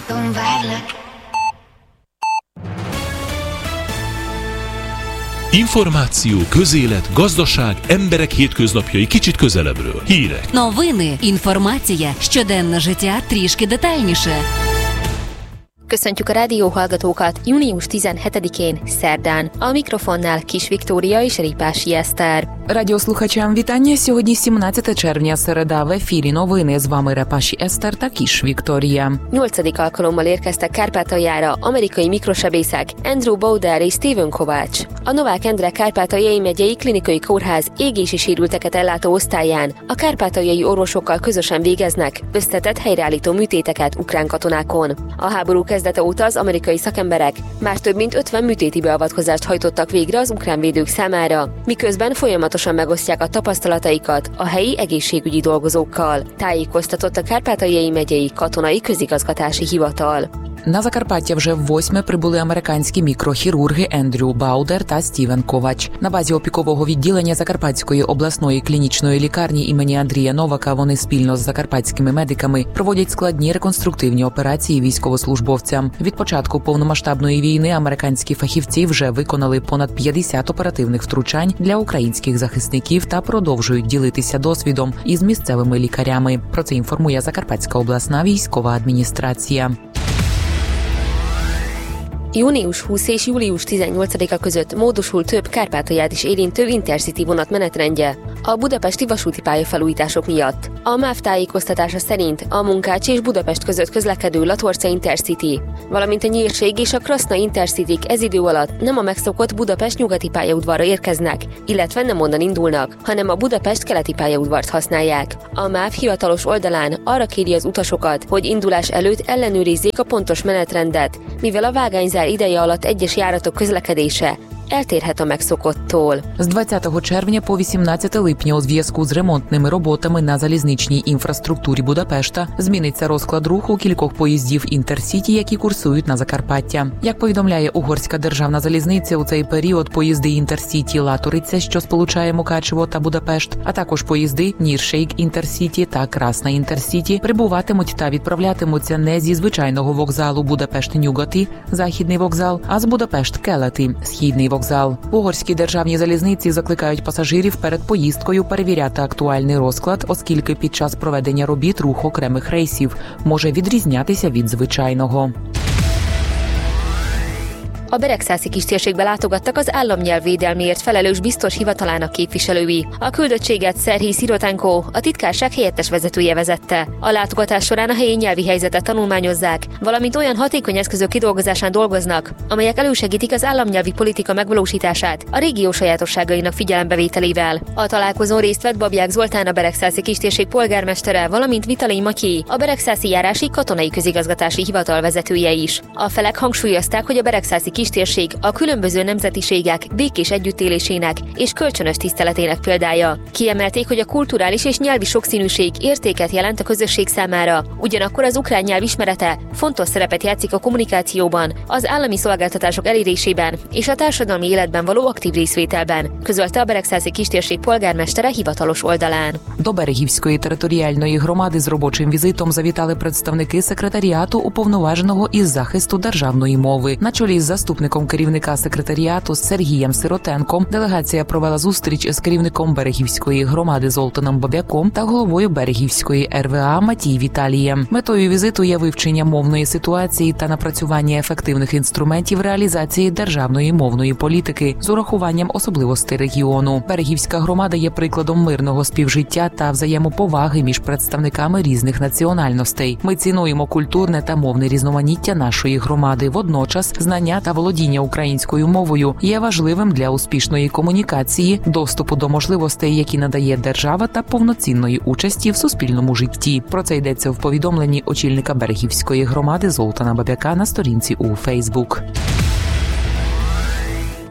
Információ, közélet, gazdaság, emberek hétköznapjai kicsit közelebbről. Hírek. Новини, інформація, щоденне життя трішки детальніше. Köszöntjük a rádióhallgatókat június 17-én, szerdán. A mikrofonnál Kis Viktória és Ripási Eszter. Радіослухачам вітання. Сьогодні 17 червня, середа. В ефірі новини. З вами Репаші Eszter та Kis Viktória. 8. alkalommal érkeztek Kárpátaljára amerikai mikrosebészek Andrew Bowder és Steven Kovács. A Novák Endre Kárpátaljai megyei klinikai kórház égési sérülteket ellátó osztályán a kárpátaljai orvosokkal közösen végeznek összetett helyreállító műtéteket ukrán katonákon. A háború kezdete óta az amerikai szakemberek már több mint 50 műtéti beavatkozást hajtottak végre az ukrán védők számára, miközben folyamatosan megosztják a tapasztalataikat a helyi egészségügyi dolgozókkal, tájékoztatott a Kárpátaljai megyei katonai közigazgatási hivatal. На Закарпаття вже ввосьме прибули американські мікрохірурги Ендрю Баудер та Стівен Ковач. На базі опікового відділення Закарпатської обласної клінічної лікарні імені Андрія Новака вони спільно з закарпатськими медиками проводять складні реконструктивні операції військовослужбовцям. Від початку повномасштабної війни американські фахівці вже виконали понад 50 оперативних втручань для українських захисників та продовжують ділитися досвідом із місцевими лікарями. Про це інформує Закарпатська обласна військова адміністрація. Június 20 és július 18-a között módosul több Kárpátalját is érintő Intercity vonat menetrendje a budapesti vasúti pályafelújítások miatt. A MÁV tájékoztatása szerint a Munkács és Budapest között közlekedő Latorca Intercity, valamint a Nyírség és a Kraszna Intercityk ez idő alatt nem a megszokott Budapest nyugati pályaudvarra érkeznek, illetve nem onnan indulnak, hanem a Budapest keleti pályaudvart használják. A MÁV hivatalos oldalán arra kéri az utasokat, hogy indulás előtt ellenőrizzék a pontos menetrendet, mivel a vágányzár ideje alatt egyes járatok közlekedése eltérhet a megszokottól. З 20 червня по 18 липня у зв'язку з ремонтними роботами на залізничній інфраструктурі Будапешта зміниться розклад руху кількох поїздів Інтерсіті, які курсують на Закарпаття. Як повідомляє Угорська державна залізниця, у цей період поїзди Інтерсіті Латориця, що сполучає Мукачево та Будапешт, а також поїзди Ніршейк Інтерсіті та Красна Інтерсіті прибуватимуть та відправлятимуться не зі звичайного вокзалу Будапешт-Нюгати, західний вокзал, а з Будапешт-Келети, східний вокзал. В Угорській державній залізниці закликають пасажирів перед поїздкою перевіряти актуальний розклад, оскільки під час проведення робіт рух окремих рейсів може відрізнятися від звичайного. A Beregszászi kistérségbe látogattak az államnyelvvédelmiért felelős biztos hivatalának képviselői. A küldöttséget Szerhii Szirotenko, a titkárság helyettes vezetője vezette. A látogatás során a helyi nyelvi helyzetet tanulmányozzák, valamint olyan hatékony eszközök kidolgozásán dolgoznak, amelyek elősegítik az államnyelvi politika megvalósítását a régió sajátosságainak figyelembevételével. A találkozón részt vett Babják Zoltán, a Beregszászi kistérség polgármestere, valamint Vitalij Matyi, a Beregszászi járási katonai közigazgatási hivatal vezetője is. A felek hangsúlyozták, hogy a Beregszászi kistérség a különböző nemzetiségek békés együttélésének és kölcsönös tiszteletének példája. Kiemelték, hogy a kulturális és nyelvi sokszínűség értéket jelent a közösség számára, ugyanakkor az ukrán nyelv ismerete fontos szerepet játszik a kommunikációban, az állami szolgáltatások elérésében és a társadalmi életben való aktív részvételben, közölte a Beregszászi kistérség polgármestere hivatalos oldalán. До Берегівської територіальної громади з робочим візитом завітали представники секретаріату уповноваженого із захисту державної мови. На чолі з заступником керівника секретаріату Сергієм Сиротенком делегація провела зустріч з керівником Берегівської громади Золтаном Бабяком та головою Берегівської РВА Матій Віталієм. Метою візиту є вивчення мовної ситуації та напрацювання ефективних інструментів реалізації державної мовної політики з урахуванням особливостей регіону. Берегівська громада є прикладом мирного співжиття та взаємоповаги між представниками різних національностей. Ми цінуємо культурне та мовне різноманіття нашої громади. Водночас знання та володіння українською мовою є важливим для успішної комунікації, доступу до можливостей, які надає держава, та повноцінної участі в суспільному житті. Про це йдеться в повідомленні очільника Берегівської громади Золтана Бабяка на сторінці у Фейсбук.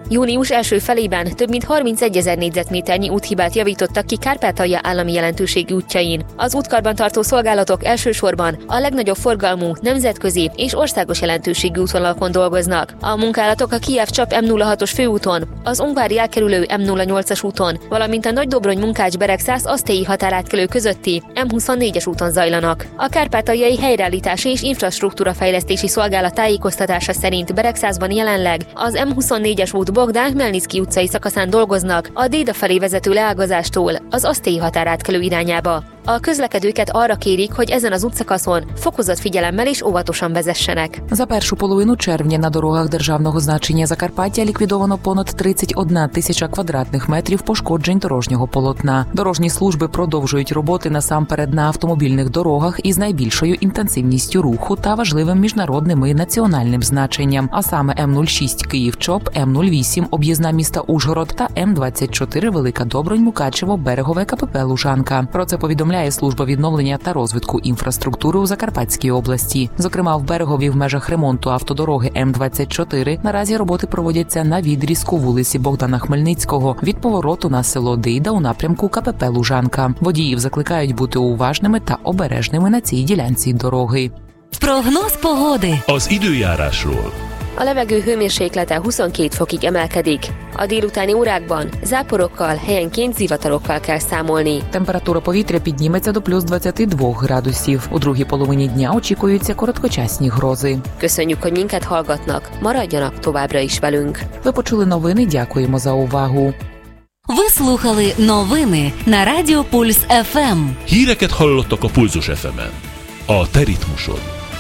Június első felében több mint 31 000 négyzetméternyi úthibát javítottak ki Kárpátalja állami jelentőségű útjain. Az útkarbantartó szolgálatok elsősorban a legnagyobb forgalmú, nemzetközi és országos jelentőségű útvonalakon dolgoznak. A munkálatok a Kijev-Csap M06-os főúton, az Ungvári elkerülő M08-as úton, valamint a Nagydobrony-Munkács-Beregszász-Asztélyi határátkelő közötti M24-es úton zajlanak. A Kárpátaljai Helyreállítási és Infrastruktúrafejlesztési Szolgálat tájékoztatása szerint Beregszászban jelenleg az M24-es út Bogdán-Khmelnycki utcai szakaszán dolgoznak a Déda felé vezető leágazástól az Asztélyi határátkelő irányába. A közlekedőket arra kérik, hogy ezen az útszakaszon fokozott figyelemmel és óvatosan vezessenek. За першу половину червня на дорогах державного значення Закарпаття ліквідовано понад 31 тисяча квадратних метрів пошкоджень дорожнього полотна. Дорожні служби продовжують роботи насамперед на автомобільних дорогах із найбільшою інтенсивністю руху та важливим міжнародним і національним значенням, а саме М06 Київ-Чоп, М08 об'їзна міста Ужгород та М24 Велика Добронь-Мукачево Берегове КПП Лужанка. Про це повідомляє Служба відновлення та розвитку інфраструктури у Закарпатській області. Зокрема, в Берегові в межах ремонту автодороги М24 наразі роботи проводяться на відрізку вулиці Богдана Хмельницького від повороту на село Дейда у напрямку КПП Лужанка. Водіїв закликають бути уважними та обережними на цій ділянці дороги. Прогноз погоди. Az időjárásról. A levegő hőmérséklete 22 fokig emelkedik. A délutáni órákban záporokkal, helyenként zivatarokkal kell számolni. Температура повітря підніметься до плюс 22 градусів. У другій половині дня очікуються короткочасні грози. Köszönjük, hogy minket hallgatnak. Maradjanak továbbra is velünk. Ви почули новини, дякуємо за увагу. Ви слухали новини на Радіо Пульс ФМ. Híreket hallottak a Pulzus FM-en. A te ritmusod.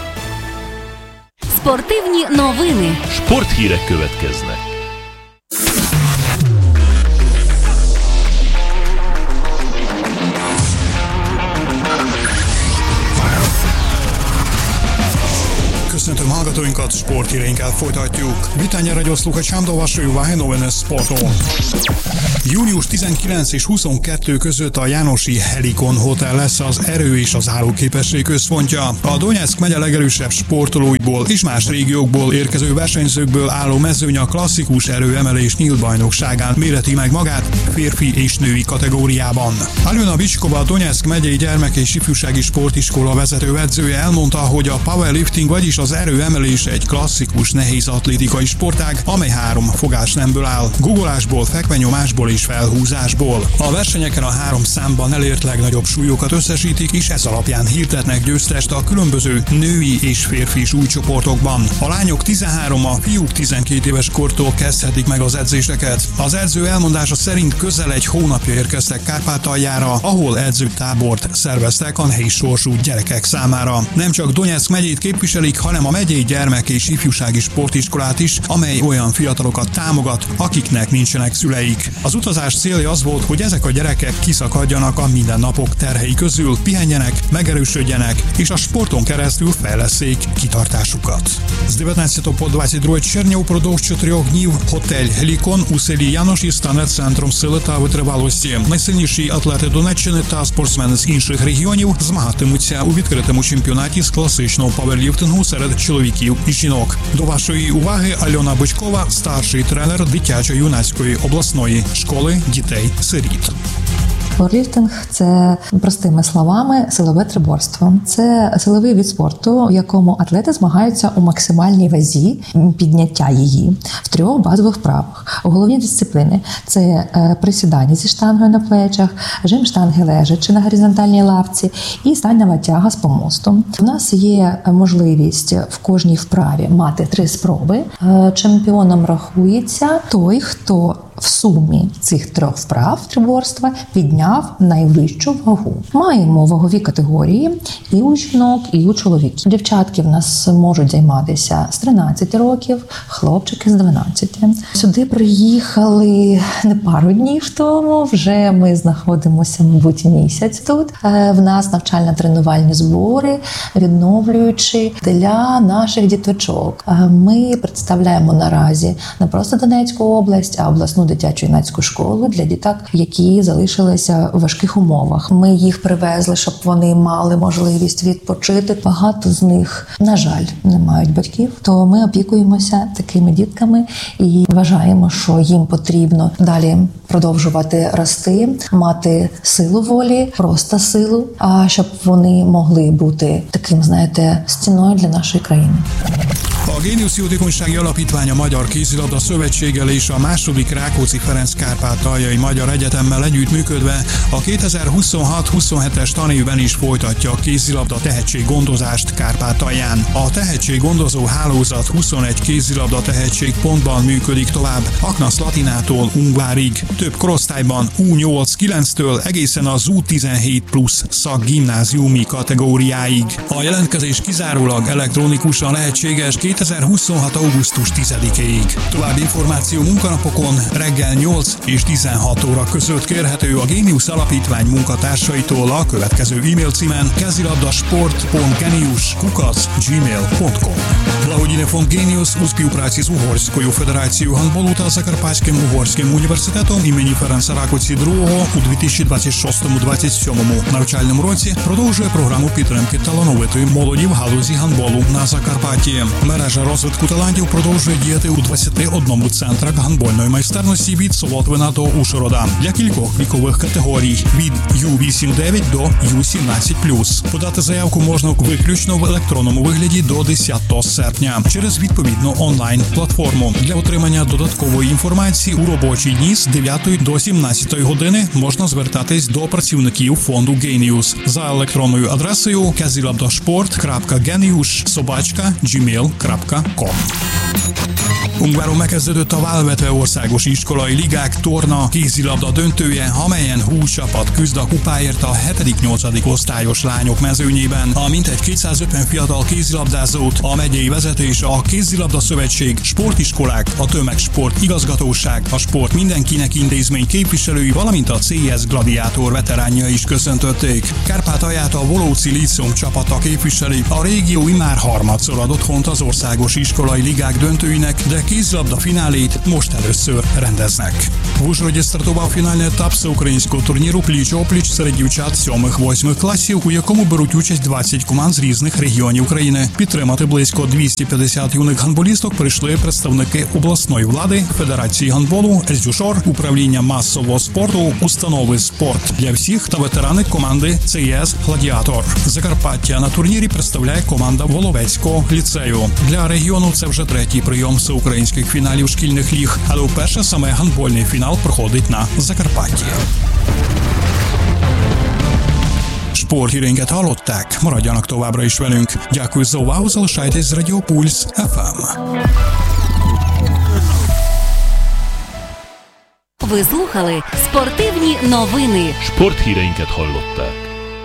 Спортивні новини. Sporthírek következnek. Köszöntöm hallgatóinkat, sporthíreinkkel folytatjuk. Witanie radiosluchačám do vašej úvahy noviny sportu. Június 19 és 22 között a Jánosi Helikon Hotel lesz az erő és az állóképesség központja. A Donyeck megye legerősebb sportolóiból és más régiókból érkező versenyzőkből álló mezőny a klasszikus erőemelés nyílt bajnokságán méreti meg magát férfi és női kategóriában. Aljona Bicskova, a Donyeck megyei gyermek- és ifjúsági sportiskola vezetőedzője elmondta, hogy a powerlifting, vagyis az erőemelés egy klasszikus nehéz atlétikai sportág, amely 3 fogásnemből áll: guggolásból, fekvenyomásból és felhúzásból. A versenyeken a 3 számban elért legnagyobb súlyokat összesítik, és ez alapján hirdetnek győztest a különböző női és férfi súlycsoportokban. A lányok 13, a fiúk 12 éves kortól kezdhetik meg az edzéseket. Az edző elmondása szerint közel egy hónapja érkeztek Kárpátaljára, ahol edzőtábort szerveztek a nehéz sorsú gyerekek számára. Nem csak Donyeck megyét képviselik, hanem a megyei gyermek- és ifjúsági sportiskolát is, amely olyan fiatalokat támogat, akiknek nincsenek szüleik. Az utazás célja az volt, hogy ezek a gyerekek kiszakadjanak a mindennapok terhei közül, pihenjenek, megerősödjenek, és a sporton keresztül fejleszék kitartásukat. З 19 по 22 червня упродовж 4 днів готель «Гелікон» у селі Яноші стане центром сили та витривалості. Найсильніші атлети Донеччини та спортсмени з інших регіонів змагатимуться у відкритому чемпіонаті з класичного паверліфтингу серед чоловіків і жінок. До вашої уваги Альона Бичкова, старший тренер дитячо-юнацької обласної школи дітей-сиріт. Пауерліфтинг – це, простими словами, силове триборство. Це силовий від спорту, в якому атлети змагаються у максимальній вазі підняття її в 3 базових вправах. Головні дисципліни – це присідання зі штангою на плечах, жим штанги лежачи на горизонтальній лавці і стальнева тяга з помосту. У нас є можливість в кожній вправі мати 3 спроби. Чемпіоном рахується той, хто в сумі цих 3 вправ триборства підняв найвищу вагу. Маємо вагові категорії і у жінок, і у чоловіків. Дівчатки в нас можуть займатися з 13 років, хлопчики з 12. Сюди приїхали не пару днів тому, вже ми знаходимося, мабуть, місяць тут. В нас навчально-тренувальні збори, відновлюючи для наших діточок. Ми представляємо наразі не просто Донецьку область, а обласну дитячо-юнацьку школу для діток, які залишилися у важких умовах. Ми їх привезли, щоб вони мали можливість відпочити. Багато з них, на жаль, не мають батьків, то ми опікуємося такими дітками і вважаємо, що їм потрібно далі продовжувати рости, мати силу волі, просто силу, а щоб вони могли бути таким, знаєте, стіною для нашої країни. A Géniusz Jótékonysági Alapítvány a Magyar Kézilabda Szövetséggel és a második Rákóczi Ferenc Kárpátaljai Magyar Egyetemmel együttműködve a 2026-27-es tanévben is folytatja a kézilabda tehetséggondozást Kárpátalján. A tehetséggondozó hálózat 21 kézilabda tehetségpontban működik tovább, Aknasz Latinától Ungvárig. Több korosztályban U8-9-től egészen az U17 plusz szakgimnáziumi kategóriáig. A jelentkezés kizárólag elektronikusan lehetséges 2026. augusztus 10-ig. További információ munkanapokon reggel 8 és 16 óra között kérhető a Géniusz Alapítvány munkatársaitól a következő e-mail címen kezilavdasport.genius@gmail.com. Dla hodiny Fond Genius u spolupráci s Uhorskою Федерацією гандболу та Закарпатським Угорським університетом імені Ференца Ракоці II у 2026-27 навчальному році продовжує програму підтримки талановитої молоді в галузі гандболу на Закарпатті. Мережа розвитку талантів продовжує діяти у 21 центрах гандбольної майстерності від Солотвина до Ужгорода для кількох вікових категорій від U8-9 до U17+. Подати заявку можна виключно в електронному вигляді до 10 серпня через відповідну онлайн-платформу. Для отримання додаткової інформації у робочі дні з 9 до 17 години можна звертатись до працівників фонду Genius за електронною адресою kezilavdasport.genius@gmail.com. Ungváron megkezdődött a válvetve országos iskolai ligák torna kézilabda döntője, amelyen 20 csapat küzd a kupáért a 7.-8. osztályos lányok mezőnyében. A mintegy 250 fiatal kézilabdázót a megyei vezetés, a Kézilabda Szövetség, sportiskolák, a Tömegsport Igazgatóság, a Sport Mindenkinek intézmény képviselői, valamint a CS Gladiátor veteránja is köszöntötték. Kárpátalját a Volóci Líceum csapata képviseli. A régió immár harmadszor ad otthont az országos iskolai ligák döntőinek, de kézilabda finálét most először rendeznek. В Ужгороді стартував фінальний етап всеукраїнського турніру «Пліч-опліч» серед дівчат 7-8 класів, у якому беруть участь 20 команд з різних регіонів України. Підтримати близько 250 юних гандболісток прийшли представники обласної влади, Федерації гандболу, СДЮШОР, управління масового спорту, установи «Спорт для всіх» та ветерани команди CS «Гладіатор». Закарпаття на турнірі представляє команда Воловецького ліцею. Для регіону це вже третій прийом всеукраїнських фіналів шкільних ліг, але вперше саме гандбольний фінал проходить на Закарпатті. Sporthírénket hallották, maradjanak továbbra is velünk. Дякую за увагу, залишайтесь з Радіо Пульс FM. Ви слухали спортивні новини. Sporthíreinket hallották.